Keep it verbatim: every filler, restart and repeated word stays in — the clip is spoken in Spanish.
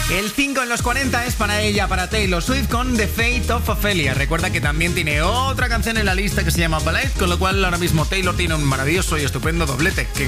El cinco en los cuarenta es para ella, para Taylor Swift, con The Fate of Ophelia. Recuerda que también tiene otra canción en la lista que se llama Ballet, con lo cual ahora mismo Taylor tiene un maravilloso y estupendo doblete. Que